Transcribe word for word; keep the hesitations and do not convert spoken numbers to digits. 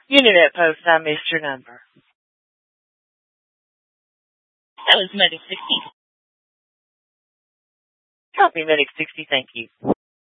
Unit post, I missed your number. That was Medic sixty. Copy, Medic sixty, thank you.